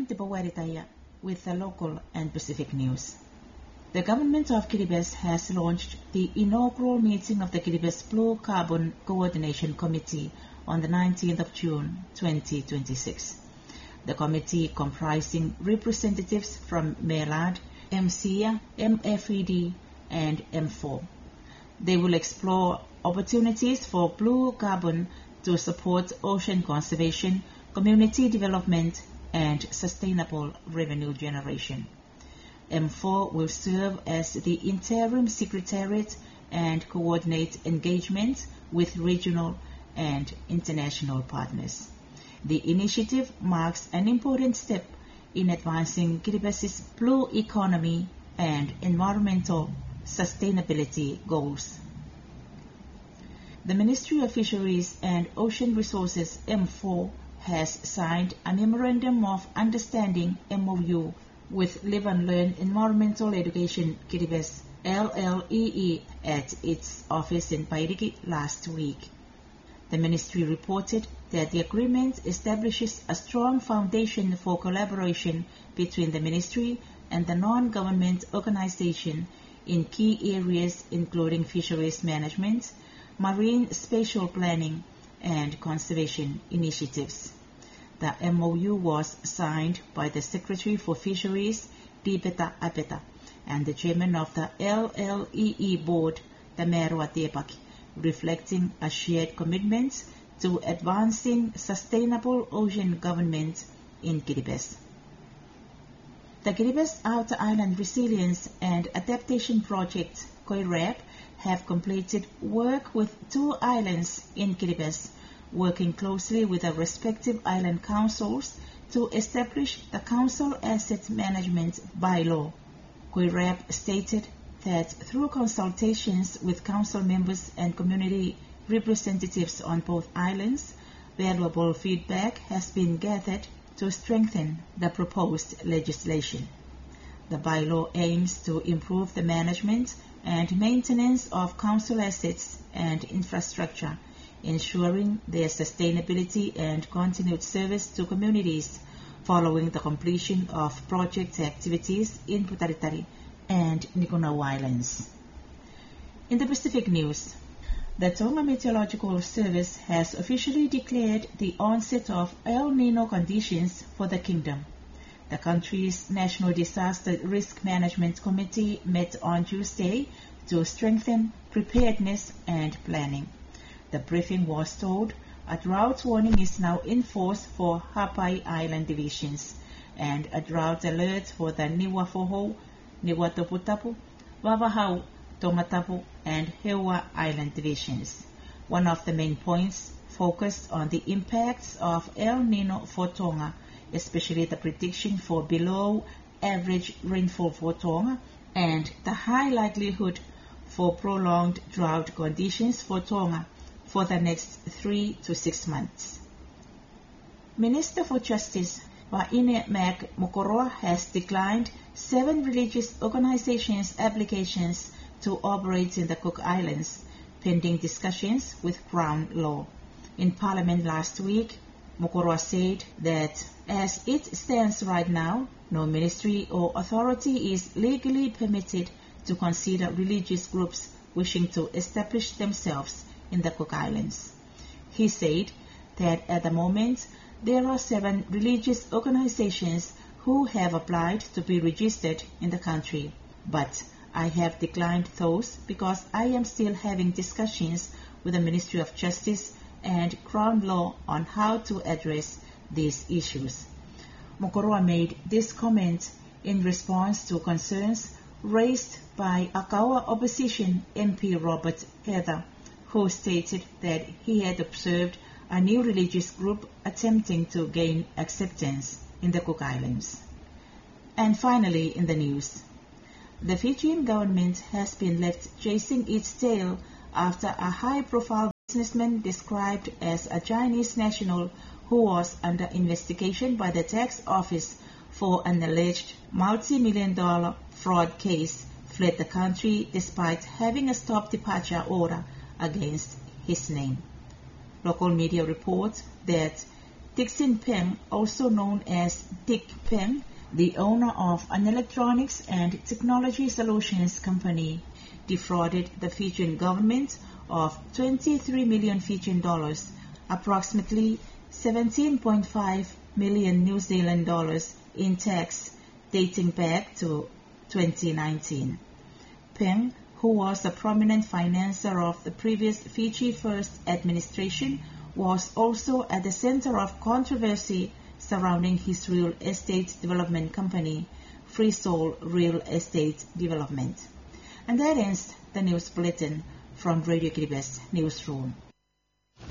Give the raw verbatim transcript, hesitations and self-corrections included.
Tipawaritaya with the local and Pacific news. The government of Kiribati has launched the inaugural meeting of the Kiribati Blue Carbon Coordination Committee on the nineteenth of June twenty twenty-six. The committee, comprising representatives from MELAD, M C I A, M F E D, and M four. They will explore opportunities for blue carbon to support ocean conservation, community development, and sustainable revenue generation. M four will serve as the interim secretariat and coordinate engagement with regional and international partners. The initiative marks an important step in advancing Kiribati's blue economy and environmental sustainability goals. The Ministry of Fisheries and Ocean Resources M four has signed a Memorandum of Understanding M O U with Live and Learn Environmental Education Kiribati L L E E at its office in Pairiki last week. The ministry reported that the agreement establishes a strong foundation for collaboration between the ministry and the non-government organization in key areas including fisheries management, marine spatial planning, and conservation initiatives. The M O U was signed by the Secretary for Fisheries, Dibeta Apeta, and the Chairman of the L L E E Board, Tamerwa Tepaki, reflecting a shared commitment to advancing sustainable ocean government in Kiribati. The Kiribati Outer Island Resilience and Adaptation Project, KOIRAP, have completed work with two islands in Kiribati, working closely with the respective island councils to establish the Council Asset Management Bylaw. KOIRAP stated that through consultations with council members and community representatives on both islands, valuable feedback has been gathered to strengthen the proposed legislation. The bylaw aims to improve the management and maintenance of council assets and infrastructure, ensuring their sustainability and continued service to communities following the completion of project activities in Putaritari and Niconau Islands. In the Pacific news, the Tonga Meteorological Service has officially declared the onset of El Nino conditions for the kingdom. The country's National Disaster Risk Management Committee met on Tuesday to strengthen preparedness and planning. The briefing was told a drought warning is now in force for Hapai Island divisions and a drought alert for the Niuafohou, Niuatoputapu, Vavahau, Tongatapu, and Hewa Island divisions. One of the main points focused on the impacts of El Nino for Tonga, especially the prediction for below average rainfall for Tonga and the high likelihood for prolonged drought conditions for Tonga for the next three to six months. Minister for Justice Wa'ine Mac Mokoroa has declined seven religious organizations' applications to operate in the Cook Islands, pending discussions with Crown Law. In Parliament last week, Mokoroa said that as it stands right now, no ministry or authority is legally permitted to consider religious groups wishing to establish themselves in the Cook Islands. He said that at the moment, there are seven religious organizations who have applied to be registered in the country, but I have declined those because I am still having discussions with the Ministry of Justice and Crown Law on how to address these issues. Mokoroa made this comment in response to concerns raised by Akawa opposition M P Robert Heather, who stated that he had observed a new religious group attempting to gain acceptance in the Cook Islands. And finally, in the news, the Fijian government has been left chasing its tail after a high-profile businessman described as a Chinese national who was under investigation by the tax office for an alleged multi-million dollar fraud case fled the country despite having a stop departure order against his name. Local media report that Dixon Peng, also known as Dick Peng, the owner of an electronics and technology solutions company, defrauded the Fijian government of twenty-three million Fijian dollars, approximately seventeen point five million New Zealand dollars in tax dating back to twenty nineteen. Peng, who was a prominent financier of the previous Fiji First administration, was also at the center of controversy surrounding his real estate development company, Freesoul Real Estate Development. And that ends the news bulletin from Radio Kiribati Newsroom.